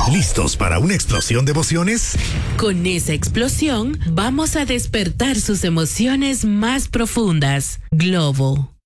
¿Listos para una explosión de emociones? Con esa explosión, vamos a despertar sus emociones más profundas. Globo.